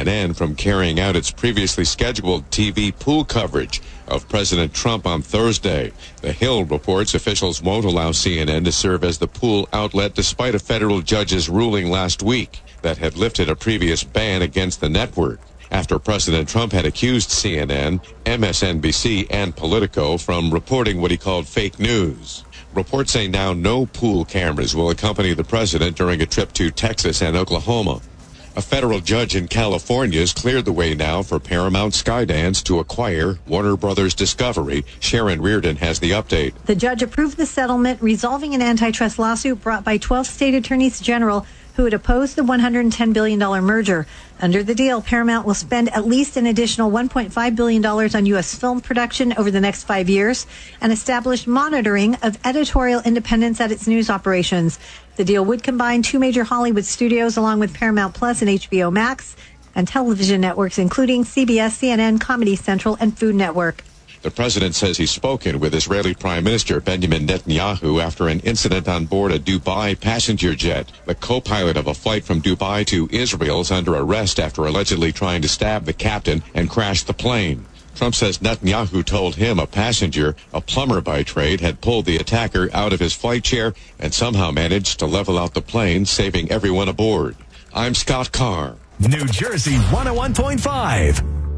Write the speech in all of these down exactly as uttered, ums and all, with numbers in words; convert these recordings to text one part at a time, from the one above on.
N N from carrying out its previously scheduled T V pool coverage of President Trump on Thursday. The Hill reports officials won't allow C N N to serve as the pool outlet despite a federal judge's ruling last week that had lifted a previous ban against the network after President Trump had accused C N N, M S N B C, and Politico from reporting what he called fake news. Reports say now no pool cameras will accompany the president during a trip to Texas and Oklahoma. A federal judge in California has cleared the way now for Paramount Skydance to acquire Warner Brothers Discovery. Sharon Reardon has the update. The judge approved the settlement, resolving an antitrust lawsuit brought by twelve state attorneys general who had opposed the one hundred ten billion dollars merger. Under the deal, Paramount will spend at least an additional one point five billion dollars on U S film production over the next five years and establish monitoring of editorial independence at its news operations. The deal would combine two major Hollywood studios along with Paramount Plus and H B O Max and television networks including C B S, C N N, Comedy Central, and Food Network. The president says he's spoken with Israeli Prime Minister Benjamin Netanyahu after an incident on board a Dubai passenger jet. The co-pilot of a flight from Dubai to Israel is under arrest after allegedly trying to stab the captain and crash the plane. Trump says Netanyahu told him a passenger, a plumber by trade, had pulled the attacker out of his flight chair and somehow managed to level out the plane, saving everyone aboard. I'm Scott Carr. New Jersey one oh one point five.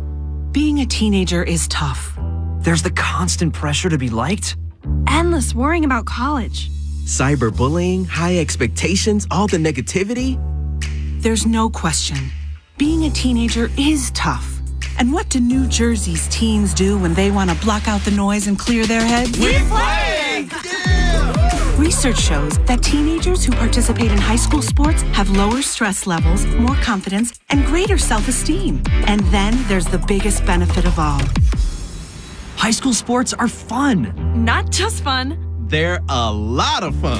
Being a teenager is tough. There's the constant pressure to be liked. Endless worrying about college. Cyberbullying, high expectations, all the negativity. There's no question. Being a teenager is tough. And what do New Jersey's teens do when they want to block out the noise and clear their heads? We play! Yeah! Research shows that teenagers who participate in high school sports have lower stress levels, more confidence, and greater self-esteem. And then there's the biggest benefit of all. High school sports are fun. Not just fun. They're a lot of fun.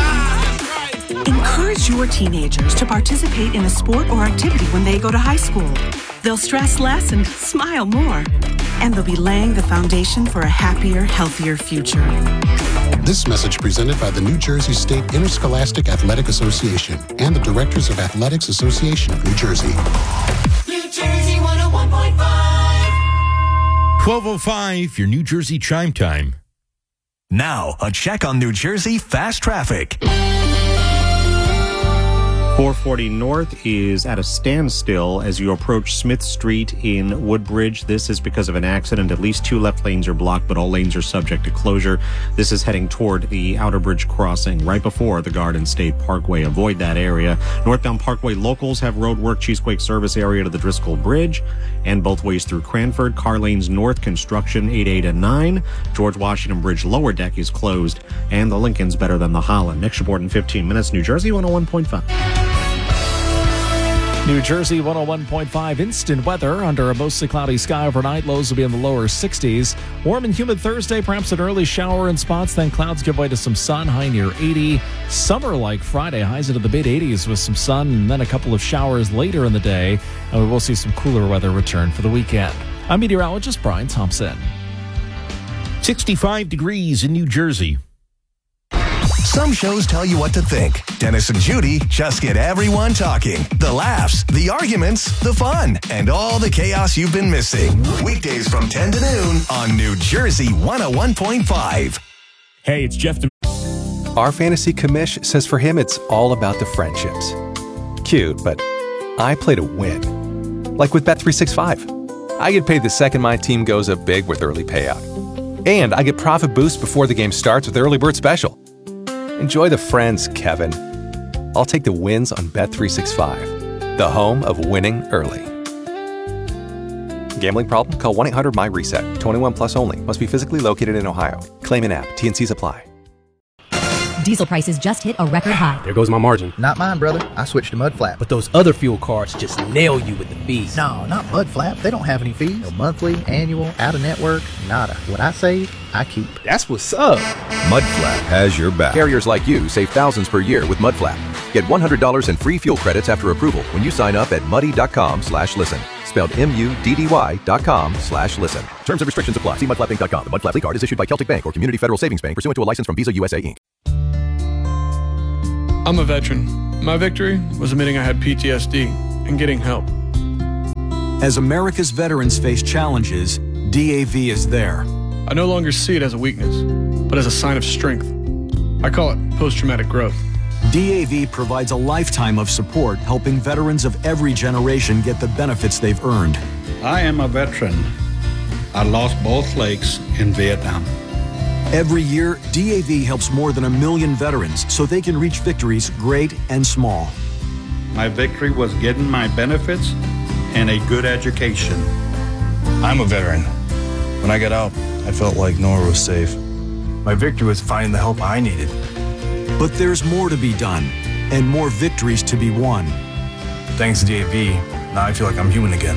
Encourage your teenagers to participate in a sport or activity when they go to high school. They'll stress less and smile more. And they'll be laying the foundation for a happier, healthier future. This message presented by the New Jersey State Interscholastic Athletic Association and the Directors of Athletics Association of New Jersey. New Jersey one oh one point five. twelve oh five, your New Jersey chime time. Now, a check on New Jersey fast traffic. four forty North is at a standstill as you approach Smith Street in Woodbridge. This is because of an accident. At least two left lanes are blocked, but all lanes are subject to closure. This is heading toward the Outer Bridge crossing right before the Garden State Parkway. Avoid that area. Northbound Parkway locals have road work Cheesequake service area to the Driscoll Bridge and both ways through Cranford. Car lanes north construction eight, eight, and nine. George Washington Bridge lower deck is closed, and the Lincoln's better than the Holland. Next report in fifteen minutes. New Jersey one oh one point five. New Jersey one oh one point five instant weather under a mostly cloudy sky overnight. Lows will be in the lower sixties. Warm and humid Thursday, perhaps an early shower in spots. Then clouds give way to some sun, high near eighty. Summer-like Friday, highs into the mid-eighties with some sun and then a couple of showers later in the day. And we will see some cooler weather return for the weekend. I'm meteorologist Brian Thompson. sixty-five degrees in New Jersey. Some shows tell you what to think. Dennis and Judy just get everyone talking. The laughs, the arguments, the fun, and all the chaos you've been missing. Weekdays from ten to noon on New Jersey one oh one point five. Hey, it's Jeff. Our fantasy commish says for him it's all about the friendships. Cute, but I play to win. Like with Bet three sixty-five. I get paid the second my team goes up big with early payout. And I get profit boost before the game starts with Early Bird Special. Enjoy the friends, Kevin. I'll take the wins on Bet three sixty-five, the home of winning early. Gambling problem? Call one eight hundred my reset. twenty-one plus only. Must be physically located in Ohio. Claim in app. T N Cs apply. Diesel prices just hit a record high. There goes my margin. Not mine, brother. I switched to Mudflap. But those other fuel cards just nail you with the fees. No, not Mudflap. They don't have any fees. No monthly, annual, out-of-network, nada. What I save, I keep. That's what's up. Mudflap has your back. Carriers like you save thousands per year with Mudflap. Get one hundred dollars in free fuel credits after approval when you sign up at muddy.com slash listen. Spelled M-U-D-D-Y dot com slash listen. Terms and restrictions apply. See mudflap inc dot com. The Mudflap Lead Card is issued by Celtic Bank or Community Federal Savings Bank pursuant to a license from Visa U S A, Incorporated. I'm a veteran. My victory was admitting I had P T S D and getting help. As America's veterans face challenges, D A V is there. I no longer see it as a weakness, but as a sign of strength. I call it post-traumatic growth. D A V provides a lifetime of support, helping veterans of every generation get the benefits they've earned. I am a veteran. I lost both legs in Vietnam. Every year, D A V helps more than a million veterans so they can reach victories great and small. My victory was getting my benefits and a good education. I'm a veteran. When I got out, I felt like nowhere was safe. My victory was finding the help I needed. But there's more to be done and more victories to be won. Thanks to D A V, now I feel like I'm human again.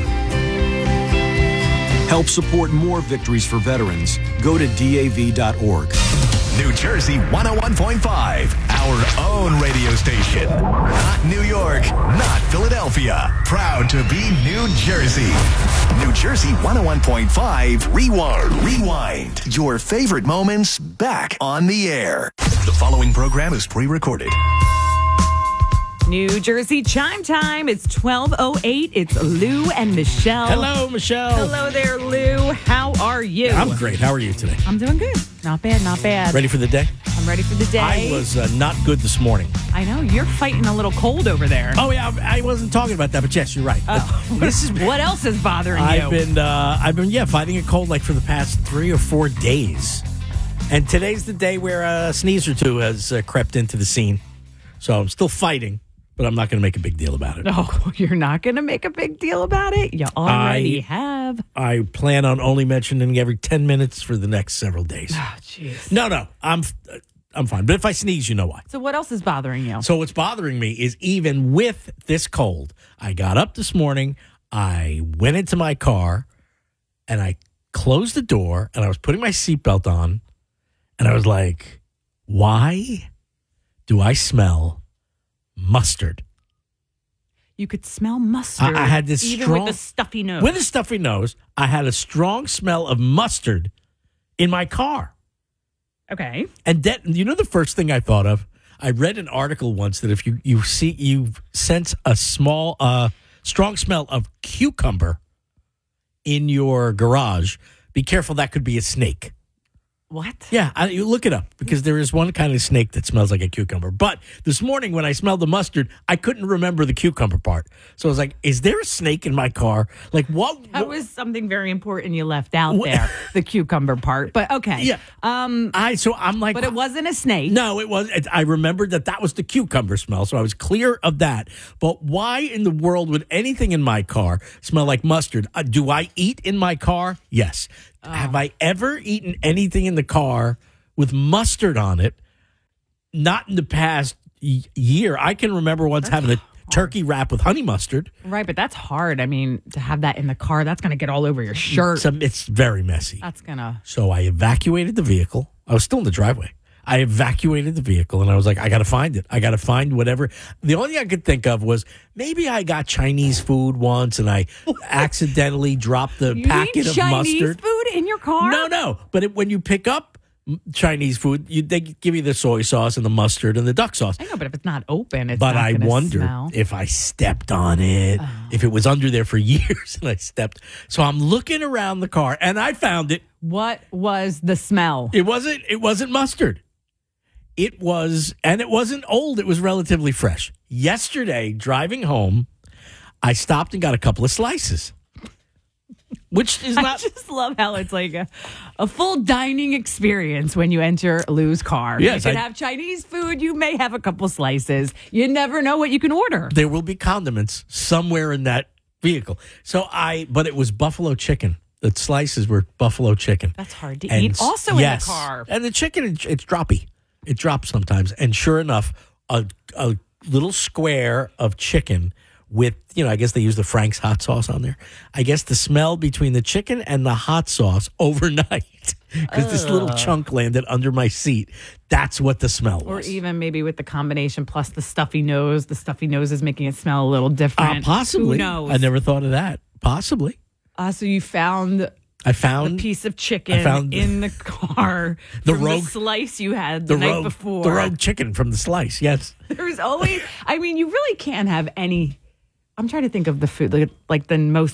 Help support more victories for veterans. Go to D A V dot org. New Jersey one oh one point five, our own radio station. Not New York, not Philadelphia. Proud to be New Jersey. New Jersey one oh one point five, Rewind. Rewind. Your favorite moments back on the air. The following program is pre-recorded. New Jersey Chime Time. It's twelve oh eight. It's Lou and Michelle. Hello, Michelle. Hello there, Lou. How are you? I'm great. How are you today? I'm doing good. Not bad, not bad. Ready for the day? I'm ready for the day. I was uh, not good this morning. I know. You're fighting a little cold over there. Oh, yeah. I wasn't talking about that, but yes, you're right. Oh. This is what else is bothering you? I've been, uh, I've been, yeah, fighting a cold like for the past three or four days. And today's the day where a sneeze or two has uh, crept into the scene. So I'm still fighting. But I'm not going to make a big deal about it. No, you're not going to make a big deal about it? You already I, have. I plan on only mentioning every ten minutes for the next several days. Oh, jeez. No, no, I'm I'm fine. But if I sneeze, you know why. So what else is bothering you? So what's bothering me is even with this cold, I got up this morning, I went into my car, and I closed the door, and I was putting my seatbelt on, and I was like, why do I smell mustard? You could smell mustard. I, I had this even strong, with a stuffy nose. With a stuffy nose, I had a strong smell of mustard in my car. Okay. And that, you know, the first thing I thought of, I read an article once that if you you see you sense a small, uh, strong smell of cucumber in your garage, be careful. That could be a snake. What? Yeah, I, you look it up because there is one kind of snake that smells like a cucumber. But this morning when I smelled the mustard, I couldn't remember the cucumber part. So I was like, is there a snake in my car? Like what? That was something very important you left out what? there, the cucumber part. But okay. Yeah. Um, I so I'm like, but it wasn't a snake. No, it was. I remembered that that was the cucumber smell, so I was clear of that. But why in the world would anything in my car smell like mustard? Uh, do I eat in my car? Yes. Oh. Have I ever eaten anything in the car with mustard on it? Not in the past y- year. I can remember once that's having a hard. turkey wrap with honey mustard. Right, but that's hard. I mean, to have that in the car, that's going to get all over your shirt. It's, it's very messy. That's going to... So I evacuated the vehicle. I was still in the driveway. I evacuated the vehicle, and I was like, I got to find it. I got to find whatever. The only thing I could think of was maybe I got Chinese food once, and I accidentally dropped the you packet of Chinese mustard. food in your car? No, no. But it, when you pick up Chinese food, you, they give you the soy sauce and the mustard and the duck sauce. I know, but if it's not open, it's but not I wondered smell. if I stepped on it, oh. if it was under there for years, and I stepped. So I'm looking around the car, and I found it. What was the smell? It wasn't. It wasn't mustard. It was, and it wasn't old. It was relatively fresh. Yesterday, driving home, I stopped and got a couple of slices, which is not. I just love how it's like a, a full dining experience when you enter Lou's car. Yes, you can I, have Chinese food. You may have a couple slices. You never know what you can order. There will be condiments somewhere in that vehicle. So I, but it was buffalo chicken. The slices were buffalo chicken. That's hard to and eat. Also yes, in the car. And the chicken, it's droppy. It drops sometimes. And sure enough, a, a little square of chicken with, you know, I guess they use the Frank's hot sauce on there. I guess the smell between the chicken and the hot sauce overnight, because this little chunk landed under my seat. That's what the smell was. Or even maybe with the combination plus the stuffy nose. The stuffy nose is making it smell a little different. Uh, possibly. Who knows? I never thought of that. Possibly. Uh, so you found... I found a piece of chicken found, in the car the from rogue the slice you had the, the night rogue, before. The rogue chicken from the slice, yes. There's always, I mean, you really can't have any. I'm trying to think of the food, like, like the most